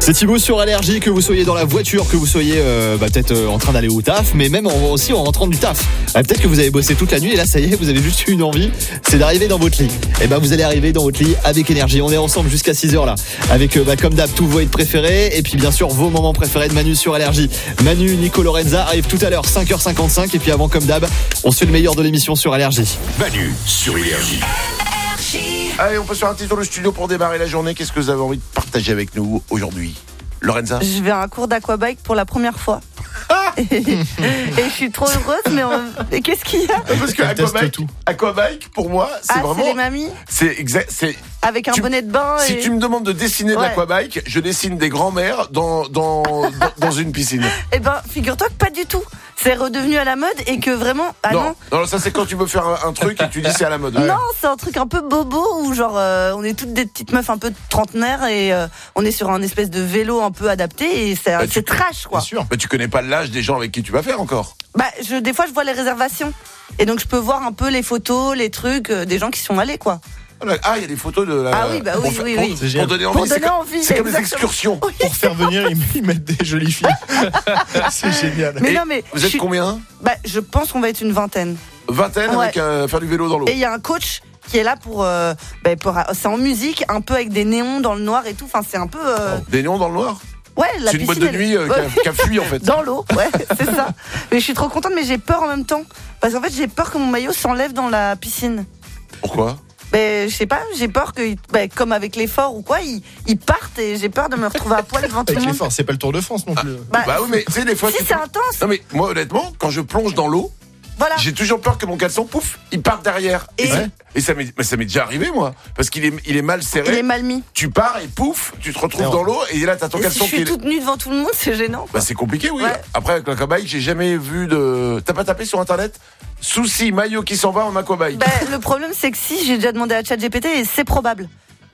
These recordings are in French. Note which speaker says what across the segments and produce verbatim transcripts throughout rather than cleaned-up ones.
Speaker 1: C'est Thibaut sur Allergie, que vous soyez dans la voiture, que vous soyez euh, bah, peut-être euh, en train d'aller au taf, mais même en, aussi en rentrant du taf. Ah, peut-être que vous avez bossé toute la nuit et là ça y est, vous avez juste eu une envie, c'est d'arriver dans votre lit. Et ben vous allez arriver dans votre lit avec énergie. On est ensemble jusqu'à six heures là, avec euh, bah, comme d'hab tous vos hits préférés et puis bien sûr vos moments préférés de Manu sur Allergie. Manu, Nico, Lorenza arrivent tout à l'heure, cinq heures cinquante-cinq, et puis avant comme d'hab, on se fait le meilleur de l'émission sur Allergie.
Speaker 2: Manu sur Énergie. Allez, on passe sur un petit tour de studio pour démarrer la journée. Qu'est-ce que vous avez envie de partager avec nous aujourd'hui, Lorenza?
Speaker 3: Je vais à un cours d'aquabike pour la première fois. et, et je suis trop heureuse, mais, on... mais qu'est-ce qu'il y a?
Speaker 2: Parce que aquabike, aquabike, pour moi, c'est
Speaker 3: ah,
Speaker 2: vraiment.
Speaker 3: C'est les mamies.
Speaker 2: C'est exact. C'est
Speaker 3: avec un
Speaker 2: tu...
Speaker 3: bonnet de bain.
Speaker 2: Si
Speaker 3: et...
Speaker 2: tu me demandes de dessiner ouais. de l'aquabike, je dessine des grands-mères dans dans dans, dans une piscine.
Speaker 3: Eh ben, figure-toi que pas du tout. C'est redevenu à la mode et que vraiment. Ah
Speaker 2: non,
Speaker 3: non,
Speaker 2: non, ça c'est quand tu veux faire un, un truc et tu dis c'est à la mode.
Speaker 3: Ouais. Non, c'est un truc un peu bobo où genre euh, on est toutes des petites meufs un peu trentenaires et euh, on est sur un espèce de vélo un peu adapté et c'est, bah, c'est tu, trash quoi.
Speaker 2: Bien sûr. Mais tu connais pas l'âge des gens avec qui tu vas faire encore.
Speaker 3: Bah, je, des fois je vois les réservations et donc je peux voir un peu les photos, les trucs euh, des gens qui sont allés quoi.
Speaker 2: Ah, il y a des photos de la.
Speaker 3: Ah oui, bah oui,
Speaker 2: pour,
Speaker 3: oui,
Speaker 2: pour,
Speaker 3: oui.
Speaker 2: Pour, pour donner envie.
Speaker 3: Pour donner
Speaker 2: c'est,
Speaker 3: envie,
Speaker 2: comme, c'est comme des excursions.
Speaker 4: Oui. Pour faire venir, ils mettent des jolies filles. C'est génial.
Speaker 3: Mais
Speaker 2: et
Speaker 3: non, mais
Speaker 2: vous êtes
Speaker 3: suis...
Speaker 2: combien?
Speaker 3: Bah, je pense qu'on va être une vingtaine.
Speaker 2: Vingtaine ouais. Avec euh, faire du vélo dans l'eau.
Speaker 3: Et il y a un coach qui est là pour, euh, bah, pour. C'est en musique, un peu avec des néons dans le noir et tout. Enfin, c'est un peu. Euh...
Speaker 2: Des néons dans le noir?
Speaker 3: Ouais, la
Speaker 2: c'est une
Speaker 3: piscine,
Speaker 2: boîte de nuit euh,
Speaker 3: ouais.
Speaker 2: qui, a, qui a fui en fait.
Speaker 3: Dans l'eau, ouais, c'est ça. Mais je suis trop contente, mais j'ai peur en même temps. Parce qu'en fait, j'ai peur que mon maillot s'enlève dans la piscine.
Speaker 2: Pourquoi?
Speaker 3: Ben, je sais pas, j'ai peur que, ben, comme avec l'effort ou quoi, ils, ils partent et j'ai peur de me retrouver à poil devant tout le monde.
Speaker 4: Avec l'effort, c'est pas le Tour de France non plus.
Speaker 2: Ah, bah, bah oui, mais tu sais, des fois.
Speaker 3: Si, c'est intense.
Speaker 2: Non, mais moi, honnêtement, quand je plonge dans l'eau, voilà. J'ai toujours peur que mon caleçon, pouf, il parte derrière. Et, et, ouais. et ça, m'est, ça m'est déjà arrivé, moi. Parce qu'il est, il est mal serré.
Speaker 3: Il est mal mis.
Speaker 2: Tu pars et pouf, tu te retrouves non. dans l'eau et là, t'as ton
Speaker 3: et
Speaker 2: caleçon
Speaker 3: si je suis
Speaker 2: qui
Speaker 3: toute nue devant tout le monde, c'est gênant. Quoi.
Speaker 2: Bah, c'est compliqué, oui.
Speaker 3: Ouais.
Speaker 2: Après, avec l'aquabike, j'ai jamais vu de. T'as pas tapé sur internet? Souci, maillot qui s'en va en aquabike.
Speaker 3: Bah, le problème, c'est que si, j'ai déjà demandé à ChatGPT et c'est probable.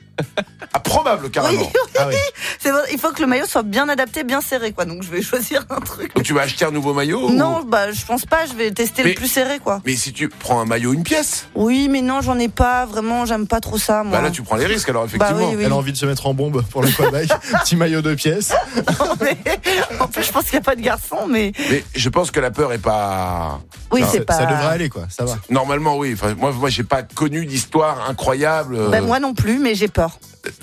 Speaker 2: Ah, probable, carrément.
Speaker 3: Oui, oui.
Speaker 2: Ah, oui.
Speaker 3: C'est bon, il faut que le maillot soit bien adapté, bien serré, quoi. Donc je vais choisir un truc.
Speaker 2: Donc tu vas acheter un nouveau maillot?
Speaker 3: Non,
Speaker 2: ou...
Speaker 3: bah je pense pas. Je vais tester mais, le plus serré, quoi.
Speaker 2: Mais si tu prends un maillot, une pièce?
Speaker 3: Oui, mais non, j'en ai pas. Vraiment, j'aime pas trop ça, moi.
Speaker 2: Bah là, tu prends les risques, alors effectivement.
Speaker 3: Bah, oui, oui.
Speaker 4: Elle a envie de se mettre en bombe pour l'aquabike. Petit maillot de pièces.
Speaker 3: Non, mais, en plus, je pense qu'il y a pas de garçon, mais.
Speaker 2: Mais je pense que la peur est pas.
Speaker 3: Oui,
Speaker 4: non,
Speaker 3: c'est
Speaker 4: ça,
Speaker 3: pas.
Speaker 4: Ça devrait aller, quoi. Ça va.
Speaker 2: Normalement, oui. Enfin, moi, moi, j'ai pas connu d'histoire incroyable.
Speaker 3: Bah, moi non plus, mais j'ai peur.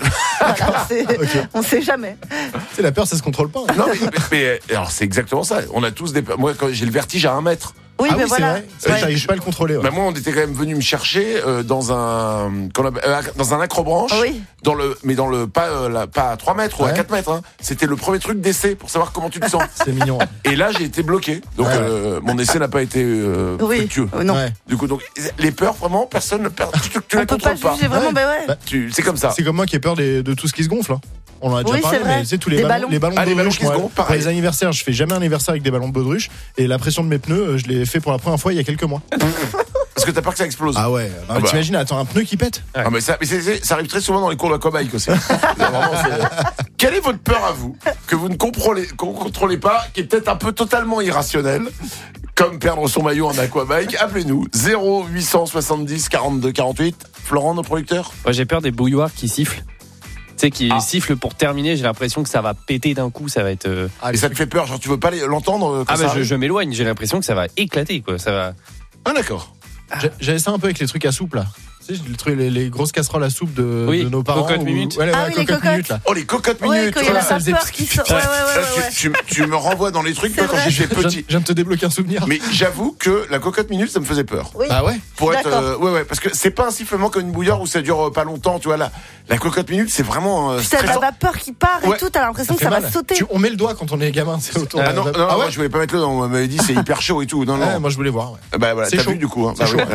Speaker 3: Voilà, c'est... Okay. On sait jamais.
Speaker 4: C'est la peur, ça se contrôle pas. Hein.
Speaker 2: Non, mais, mais, mais alors c'est exactement ça. On a tous des peurs. Moi, quand j'ai le vertige à un mètre.
Speaker 3: Oui,
Speaker 4: ah
Speaker 3: mais
Speaker 4: oui,
Speaker 3: voilà.
Speaker 4: C'est vrai. Ouais. J'arrive pas à le contrôler. Ouais.
Speaker 2: Bah moi, on était quand même venu me chercher euh, dans un euh, dans un acrobranche,
Speaker 3: oui.
Speaker 2: dans le mais dans le pas euh, la, pas à trois mètres ouais. ou à quatre mètres. Hein. C'était le premier truc d'essai pour savoir comment tu te sens.
Speaker 4: C'est mignon.
Speaker 2: Et là, j'ai été bloqué. Donc ouais, euh, ouais. mon essai n'a pas été euh,
Speaker 3: oui.
Speaker 2: fructueux.
Speaker 3: Euh, non. Ouais.
Speaker 2: Du coup, donc les peurs, vraiment, personne ne perd. Tu, tu, tu
Speaker 3: on
Speaker 2: les
Speaker 3: peut
Speaker 2: contrôles
Speaker 3: pas.
Speaker 2: pas.
Speaker 3: Juger, vraiment, ouais. bah ouais.
Speaker 2: Bah, tu, c'est comme ça.
Speaker 4: C'est comme moi qui ai peur des, de tout ce qui se gonfle. Hein. On en a déjà
Speaker 3: oui,
Speaker 4: parlé, mais tu sais, tous les
Speaker 3: des
Speaker 4: ballons,
Speaker 3: ballons.
Speaker 4: les ballons
Speaker 2: ah,
Speaker 4: de baudruche,
Speaker 2: moi,
Speaker 4: moi, pour les anniversaires, je fais jamais un anniversaire avec des ballons de baudruche. Et la pression de mes pneus, je l'ai fait pour la première fois il y a quelques mois.
Speaker 2: Parce que t'as peur que ça explose.
Speaker 4: Ah ouais. Non, ah bah. T'imagines, attends, un pneu qui pète.
Speaker 2: Ouais. Ah mais ça, mais c'est, c'est, ça arrive très souvent dans les cours d'aquabike aussi. Vraiment, quelle est votre peur à vous que vous ne contrôlez, qu'on contrôlez pas, qui est peut-être un peu totalement irrationnelle, comme perdre son maillot en aquabike? Appelez-nous zéro huit cent soixante-dix quarante-deux quarante-huit. Florent, nos producteurs.
Speaker 5: Moi, j'ai peur des bouilloires qui sifflent. Tu sais, qui
Speaker 2: ah.
Speaker 5: siffle pour terminer, j'ai l'impression que ça va péter d'un coup, ça va être. Euh...
Speaker 2: Ah, mais ça te fait peur, genre tu veux pas les, l'entendre
Speaker 5: Ah,
Speaker 2: bah
Speaker 5: je, je m'éloigne, j'ai l'impression que ça va éclater, quoi. Ça va.
Speaker 2: Ah, d'accord.
Speaker 4: J'avais ça un peu avec les trucs à soupe, là. Tu sais, les, trucs, les, les grosses casseroles à soupe de,
Speaker 5: oui,
Speaker 4: de nos parents.
Speaker 5: Cocotte minute.
Speaker 4: Ouais,
Speaker 3: ah
Speaker 4: ouais,
Speaker 3: oui,
Speaker 4: cocotte
Speaker 3: les cocottes.
Speaker 4: minute, là.
Speaker 2: Oh, les cocottes minutes.
Speaker 3: Ouais, quand il y a la vapeur qui sort. Ouais, ouais, ouais, ouais, ouais.
Speaker 2: Tu, tu, tu me renvoies dans les trucs, toi, quand j'étais petit.
Speaker 4: Je viens de te débloquer un souvenir.
Speaker 2: Mais j'avoue que la cocotte minute, ça me faisait peur.
Speaker 3: Oui.
Speaker 4: Ah ouais?
Speaker 2: Pour être, euh, ouais, ouais, parce que c'est pas un sifflement comme une bouilloire où ça dure pas longtemps, tu vois, là. La cocotte minute, c'est vraiment, euh,
Speaker 3: Putain, la vapeur qui part et ouais. tout, t'as l'impression ça que ça mal. va sauter.
Speaker 4: Tu, on met le doigt quand on est gamin, c'est autour
Speaker 2: ah,
Speaker 4: de
Speaker 2: non,
Speaker 4: la
Speaker 2: non,
Speaker 4: ah ouais
Speaker 2: moi, je voulais pas mettre le doigt, on m'avait dit c'est hyper chaud et tout. Non, non.
Speaker 4: Ouais, moi, je voulais voir, ouais.
Speaker 2: Bah, voilà,
Speaker 4: c'est
Speaker 2: t'as
Speaker 4: chaud.
Speaker 2: vu, du coup, hein.
Speaker 4: C'est
Speaker 2: bah,
Speaker 4: chaud.
Speaker 2: Ouais,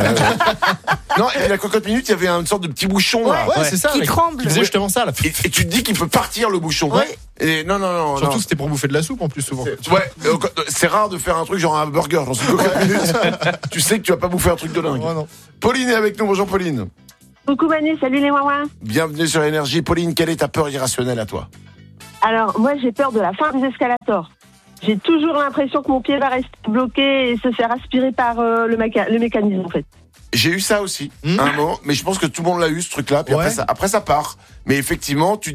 Speaker 2: euh, non, et la cocotte minute, il y avait une sorte de petit bouchon, là.
Speaker 4: Ouais, ouais, c'est ça.
Speaker 3: Qui
Speaker 4: mec.
Speaker 3: tremble.
Speaker 4: Qui faisait justement ça, là.
Speaker 2: Et, et tu te dis qu'il peut partir, le bouchon.
Speaker 3: Ouais.
Speaker 2: Et non, non, non.
Speaker 4: Surtout,
Speaker 2: non.
Speaker 4: c'était pour bouffer de la soupe, en plus, souvent.
Speaker 2: C'est, ouais, euh, c'est rare de faire un truc genre un burger, j'en suis cocotte minute. Tu sais que tu vas pas bouffer un truc de dingue.
Speaker 4: Ouais, non.
Speaker 2: Pauline est avec nous, bonjour Pauline.
Speaker 6: Coucou Manu, salut les ouin-ouin.
Speaker 2: Bienvenue sur Énergie. Pauline, quelle est ta peur irrationnelle à toi?
Speaker 6: Alors, moi j'ai peur de la fin des escalators. J'ai toujours l'impression que mon pied va rester bloqué et se faire aspirer par euh, le, maca- le mécanisme en fait.
Speaker 2: J'ai eu ça aussi,
Speaker 4: mmh.
Speaker 2: à un moment, mais je pense que tout le monde l'a eu, ce truc-là, puis
Speaker 4: ouais.
Speaker 2: après, ça, après ça part. Mais effectivement, tu te dis,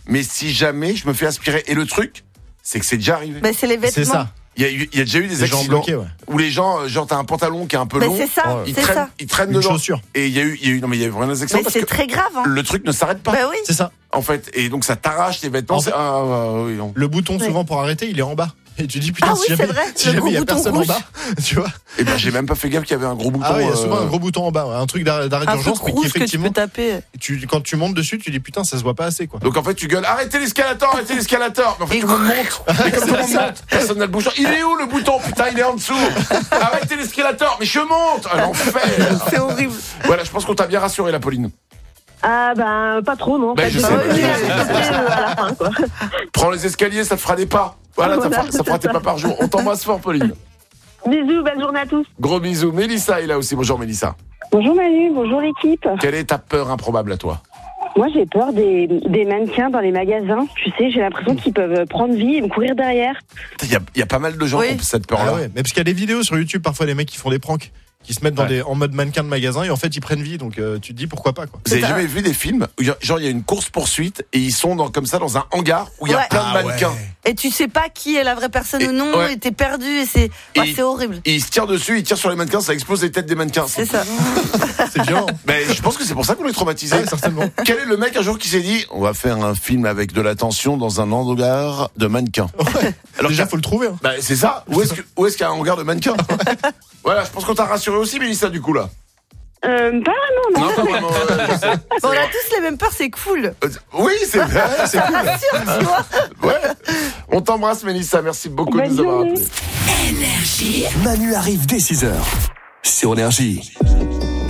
Speaker 2: mais si jamais je me fais aspirer, et le truc, c'est que c'est déjà arrivé.
Speaker 3: Bah, c'est les vêtements.
Speaker 4: C'est ça.
Speaker 2: Il y a, eu, il y a déjà eu des
Speaker 4: Les gens
Speaker 2: accidents
Speaker 4: bloqués, ouais.
Speaker 2: où les gens, genre t'as un pantalon qui est un peu
Speaker 3: Bah,
Speaker 2: long,
Speaker 3: c'est ça,
Speaker 2: ils
Speaker 3: c'est
Speaker 2: traînent,
Speaker 3: ça.
Speaker 2: ils traînent
Speaker 4: Une
Speaker 2: dedans.
Speaker 4: chaussure.
Speaker 2: Et il y a eu, il y a eu, non mais il y a eu vraiment des accidents
Speaker 3: Mais
Speaker 2: parce
Speaker 3: c'est
Speaker 2: que
Speaker 3: très grave, hein.
Speaker 2: le truc ne s'arrête pas.
Speaker 3: Bah oui.
Speaker 4: C'est ça.
Speaker 2: En fait, et donc ça t'arrache tes vêtements.
Speaker 4: En
Speaker 2: C'est,
Speaker 4: fait-
Speaker 2: ah, ah, oui, non.
Speaker 4: Le bouton,
Speaker 3: Ouais.
Speaker 4: souvent, pour arrêter, il est en bas. Et tu dis, putain,
Speaker 3: Ah
Speaker 4: si
Speaker 3: oui,
Speaker 4: jamais,
Speaker 3: c'est vrai,
Speaker 4: si
Speaker 3: le
Speaker 4: jamais
Speaker 3: gros
Speaker 4: il y a
Speaker 3: bouton
Speaker 4: personne
Speaker 3: rouge.
Speaker 4: en bas, tu vois.
Speaker 2: Et ben j'ai même pas fait gaffe qu'il y avait un gros bouton.
Speaker 4: Ah oui, il y a
Speaker 2: euh,
Speaker 4: souvent un gros bouton en bas, ouais. Un truc d'arrêt, d'arrêt
Speaker 3: Un
Speaker 4: d'urgence,
Speaker 3: truc
Speaker 4: mais qui
Speaker 3: rouge que tu
Speaker 4: effectivement,
Speaker 3: peux taper.
Speaker 4: tu, quand tu montes dessus, tu dis, putain, ça se voit pas assez, quoi.
Speaker 2: Donc en fait tu gueules, arrêtez l'escalator, arrêtez l'escalator. Mais en fait
Speaker 3: Et
Speaker 2: tout le monde monte. Et comme tout le monde monte, personne n'a le bouton. Il est où le bouton? Putain, il est en dessous. Arrêtez l'escalator. Mais je monte. Ah, l'enfer.
Speaker 3: C'est horrible.
Speaker 2: Voilà, je pense qu'on t'a bien rassuré, la Pauline.
Speaker 6: Ah ben pas trop non.
Speaker 2: Ben,
Speaker 6: Pas
Speaker 2: je
Speaker 6: de-
Speaker 2: sais,
Speaker 6: Ah,
Speaker 2: ben,
Speaker 6: oui,
Speaker 2: je
Speaker 6: oui,
Speaker 2: sais,
Speaker 6: après,
Speaker 2: je sais.
Speaker 6: euh, à la fin quoi.
Speaker 2: Prends les escaliers, ça te fera des pas. Voilà, ça
Speaker 6: Voilà,
Speaker 2: fera, ça fera tes pas par jour. On t'embrasse fort, Pauline.
Speaker 6: Bisous, belle journée à tous.
Speaker 2: Gros bisous. Mélissa est là aussi. Bonjour, Mélissa.
Speaker 7: Bonjour Manu, bonjour l'équipe.
Speaker 2: Quelle est ta peur improbable à toi?
Speaker 7: Moi j'ai peur des, des mannequins dans les magasins. Tu sais, j'ai l'impression qu'ils peuvent prendre vie et me courir derrière.
Speaker 2: Il y a, il y a pas mal de gens
Speaker 3: Oui.
Speaker 2: qui ont cette peur-là.
Speaker 4: Ah ouais, mais parce qu'il y a des vidéos sur YouTube, parfois, des mecs qui font des pranks, qui se mettent dans
Speaker 2: Ouais.
Speaker 4: des, en mode mannequin de magasin, et en fait, ils prennent vie, donc euh, tu te dis pourquoi pas, quoi.
Speaker 2: Vous avez
Speaker 3: C'est
Speaker 2: jamais
Speaker 3: un-
Speaker 2: vu des films où il y a- genre il y a une course poursuite et ils sont dans, comme ça dans un hangar où il y a
Speaker 3: Ouais.
Speaker 2: plein de
Speaker 4: Ah
Speaker 2: mannequins
Speaker 3: Et tu sais pas qui est la vraie personne
Speaker 2: Et-
Speaker 3: ou non,
Speaker 2: ouais.
Speaker 3: et t'es perdu, et c'est
Speaker 2: Et-
Speaker 3: ouais, c'est horrible.
Speaker 2: et ils se tirent dessus, ils tirent sur les mannequins, ça explose les têtes des mannequins.
Speaker 3: C'est ça.
Speaker 4: C'est violent.
Speaker 2: Mais je pense que c'est pour ça qu'on est traumatisé.
Speaker 4: Ouais, certainement.
Speaker 2: Quel est le mec un jour qui s'est dit on va faire un film avec de la tension dans un hangar de mannequins? Alors
Speaker 4: Déjà,
Speaker 2: qu'il y a-
Speaker 4: faut le trouver, hein.
Speaker 2: bah, c'est ça. Où est-ce que- où est-ce qu'il y a un hangar de mannequins? Voilà, je pense qu'on t'a rassuré aussi, Mélissa, du coup là.
Speaker 7: Euh, pas vraiment, non.
Speaker 2: Non, pas vraiment. ouais, je sais.
Speaker 3: On a tous les mêmes peurs, c'est cool.
Speaker 2: Euh, Oui, c'est vrai.
Speaker 3: Ça rassure, tu vois.
Speaker 2: Ouais. On t'embrasse, Mélissa. Merci beaucoup de
Speaker 7: Bonne
Speaker 2: nous avoir
Speaker 7: journée.
Speaker 2: appelés.
Speaker 8: Manu arrive dès six heures sur Énergie.